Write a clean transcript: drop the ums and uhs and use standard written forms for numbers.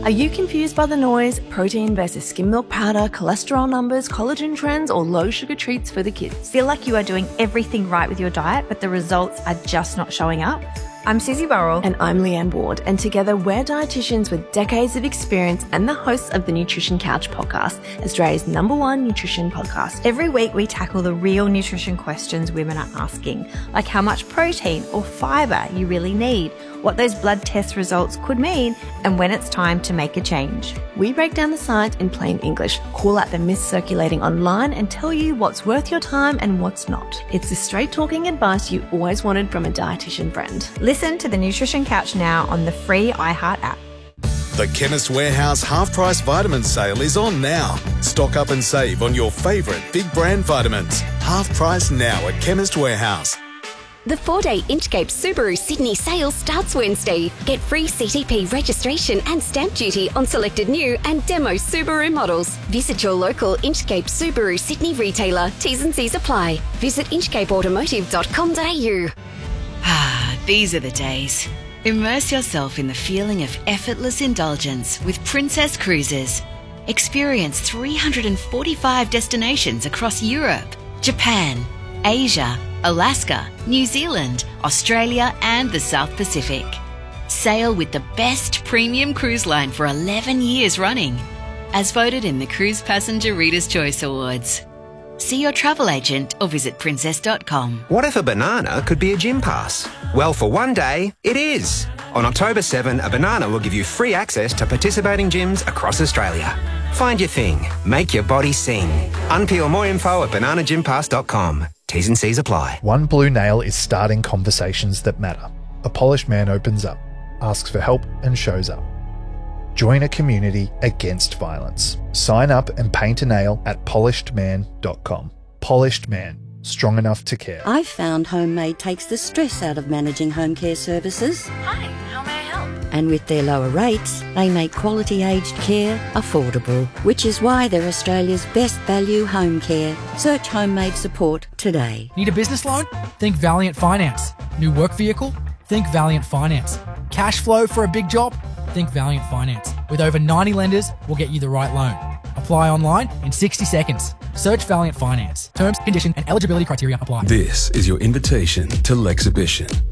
Are you confused by the noise, protein versus skim milk powder, cholesterol numbers, collagen trends, or low sugar treats for the kids? Feel like you are doing everything right with your diet, but the results are just not showing up? I'm Susie Burrell. And I'm Leanne Ward, and together we're dietitians with decades of experience and the hosts of the Nutrition Couch podcast, Australia's #1 nutrition podcast. Every week we tackle the real nutrition questions women are asking, like how much protein or fibre you really need, what those blood test results could mean, and when it's time to make a change. We break down the science in plain English, call out the myths circulating online, and tell you what's worth your time and what's not. It's the straight talking advice you always wanted from a dietitian friend. Listen to the Nutrition Couch now on the free iHeart app. The Chemist Warehouse half-price vitamin sale is on now. Stock up and save on your favourite big brand vitamins. Half price now at Chemist Warehouse. The 4-day Inchcape Subaru Sydney sale starts Wednesday. Get free CTP registration and stamp duty on selected new and demo Subaru models. Visit your local Inchcape Subaru Sydney retailer. T's and C's apply. Visit inchcapeautomotive.com.au. These are the days. Immerse yourself in the feeling of effortless indulgence with Princess Cruises. Experience 345 destinations across Europe, Japan, Asia, Alaska, New Zealand, Australia and the South Pacific. Sail with the best premium cruise line for 11 years running, as voted in the Cruise Passenger Reader's Choice Awards. See your travel agent or visit princess.com. What if a banana could be a gym pass? Well, for one day, it is. On October 7, a banana will give you free access to participating gyms across Australia. Find your thing. Make your body sing. Unpeel more info at bananagympass.com. T's and C's apply. One Blue Nail is starting conversations that matter. A polished man opens up, asks for help and shows up. Join a community against violence. Sign up and paint a nail at polishedman.com. Polished Man. Strong enough to care. I've found Homemade takes the stress out of managing home care services. Hi, how may I help? And with their lower rates, they make quality aged care affordable, which is why they're Australia's best value home care. Search Homemade support today. Need a business loan? Think Valiant Finance. New work vehicle? Think Valiant Finance. Cash flow for a big job? Think Valiant Finance. With over 90 lenders, we'll get you the right loan. Apply online in 60 seconds. Search Valiant Finance. Terms, conditions and eligibility criteria apply. This is your invitation to Lexhibition.